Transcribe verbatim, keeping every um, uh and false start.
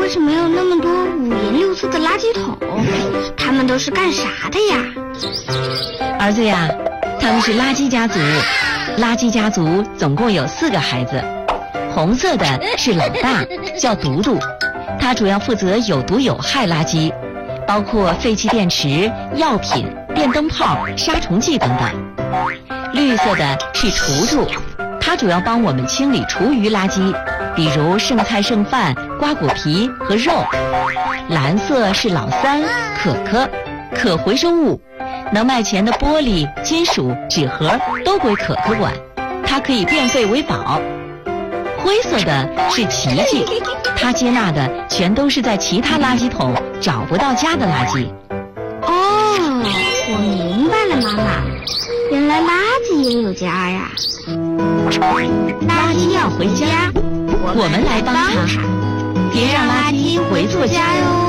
为什么有那么多五颜六色的垃圾桶？他们都是干啥的呀？ 儿子呀，他们是垃圾家族。垃圾家族总共有四个孩子，红色的是老大，叫独独，他主要负责有毒有害垃圾，包括废弃电池、药品、电灯泡、杀虫剂等等。绿色的是图图，他主要帮我们清理厨余垃圾，比如剩菜剩饭、瓜果皮和肉。蓝色是老三，可可，可回收物，能卖钱的玻璃、金属、纸盒都归可可管，它可以变废为宝。灰色的是琪琪，他接纳的全都是在其他垃圾桶找不到家的垃圾。 哦，我明白了，妈妈，原来垃圾也有家呀。 垃圾要回家，我们来帮他，别让垃圾回错家哟。